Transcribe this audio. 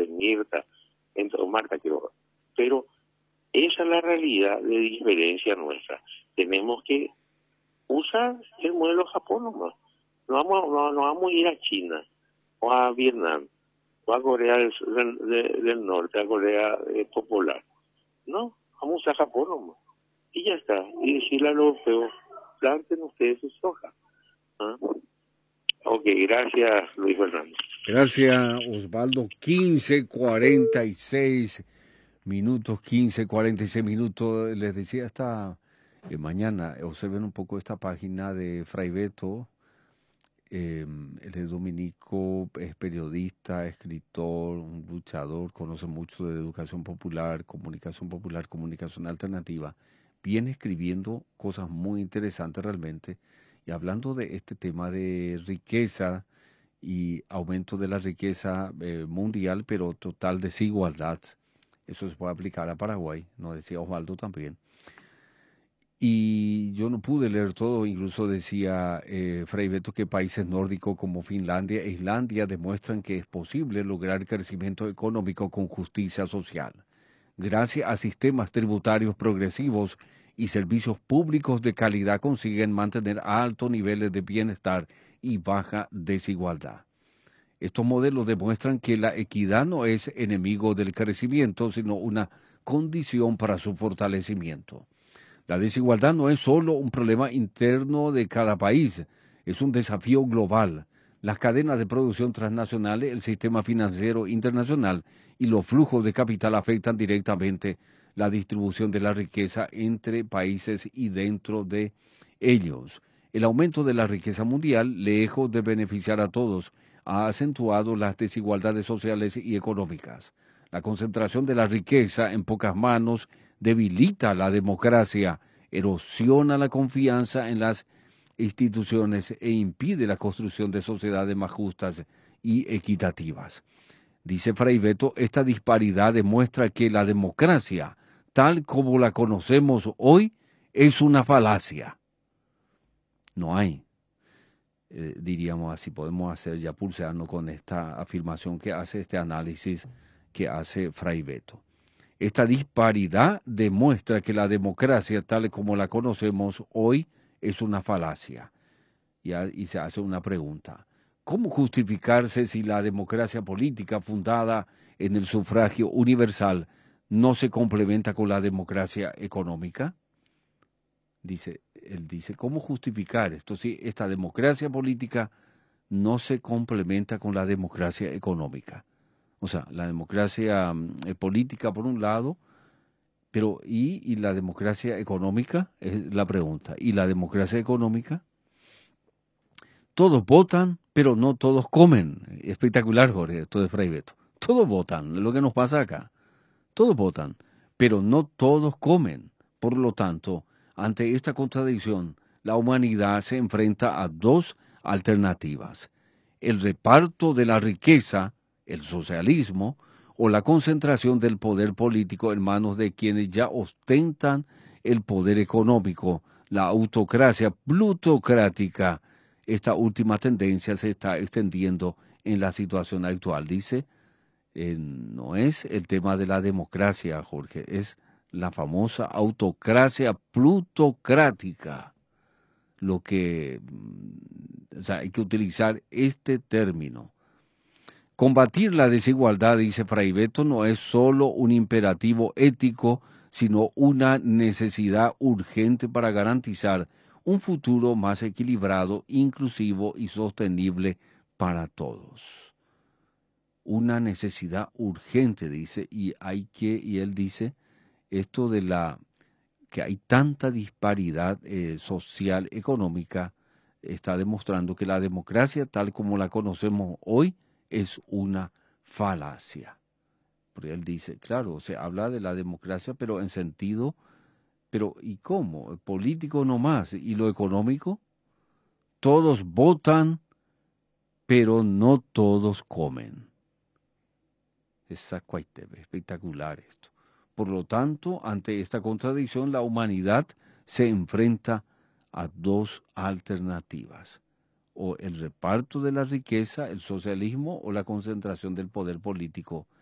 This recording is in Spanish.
de Mirta, entre Marta Quiroga. Pero esa es la realidad de diferencia nuestra. Tenemos que usar el modelo Japón nomás. No vamos a ir a China, o a Vietnam, o a Corea del Norte, a Corea Popular. No, vamos a usar Japón nomás. Y ya está. Y decirle a los europeos, planten ustedes su soja. ¿Ah? Ok, gracias, Luis Fernando. Gracias, Osvaldo. 15:46 minutos, 15:46 minutos. Les decía esta mañana, observen un poco esta página de Fray Beto. Él es dominico, es periodista, escritor, un luchador, conoce mucho de educación popular, comunicación alternativa. Viene escribiendo cosas muy interesantes realmente. Y hablando de este tema de riqueza y aumento de la riqueza mundial, pero total desigualdad. Eso se puede aplicar a Paraguay, nos decía Osvaldo también. Y yo no pude leer todo, incluso decía Fray Beto que países nórdicos como Finlandia e Islandia demuestran que es posible lograr crecimiento económico con justicia social, gracias a sistemas tributarios progresivos y servicios públicos de calidad consiguen mantener altos niveles de bienestar y baja desigualdad. Estos modelos demuestran que la equidad no es enemigo del crecimiento, sino una condición para su fortalecimiento. La desigualdad no es solo un problema interno de cada país, es un desafío global. Las cadenas de producción transnacionales, el sistema financiero internacional y los flujos de capital afectan directamente la distribución de la riqueza entre países y dentro de ellos. El aumento de la riqueza mundial, lejos de beneficiar a todos, ha acentuado las desigualdades sociales y económicas. La concentración de la riqueza en pocas manos debilita la democracia, erosiona la confianza en las instituciones e impide la construcción de sociedades más justas y equitativas. Dice Fray Beto, esta disparidad demuestra que la democracia, tal como la conocemos hoy, es una falacia. No hay, diríamos así, podemos hacer ya pulsearnos con esta afirmación que hace este análisis que hace Fray Beto. Esta disparidad demuestra que la democracia, tal como la conocemos hoy, es una falacia. Y se hace una pregunta. ¿Cómo justificarse si la democracia política fundada en el sufragio universal no se complementa con la democracia económica? Él dice, ¿cómo justificar esto si esta democracia política no se complementa con la democracia económica? O sea, la democracia política por un lado, pero ¿y la democracia económica? Es la pregunta. ¿Y la democracia económica? Todos votan, pero no todos comen. Espectacular, Jorge, esto de Fray Beto. Todos votan, es lo que nos pasa acá. Todos votan, pero no todos comen. Por lo tanto, ante esta contradicción, la humanidad se enfrenta a dos alternativas. El reparto de la riqueza, el socialismo, o la concentración del poder político en manos de quienes ya ostentan el poder económico, la autocracia plutocrática. Esta última tendencia se está extendiendo en la situación actual. Dice, no es el tema de la democracia, Jorge, es la famosa autocracia plutocrática. Lo que, o sea, hay que utilizar este término. Combatir la desigualdad, dice Fray Beto, no es solo un imperativo ético, sino una necesidad urgente para garantizar un futuro más equilibrado, inclusivo y sostenible para todos. Una necesidad urgente, dice, y él dice esto de que hay tanta disparidad social, económica, está demostrando que la democracia, tal como la conocemos hoy, es una falacia. Porque él dice, claro, se habla de la democracia, pero en sentido, pero ¿y cómo? Político nomás, ¿y lo económico? Todos votan, pero no todos comen. Es espectacular esto. Por lo tanto, ante esta contradicción, la humanidad se enfrenta a dos alternativas: o el reparto de la riqueza, el socialismo, o la concentración del poder político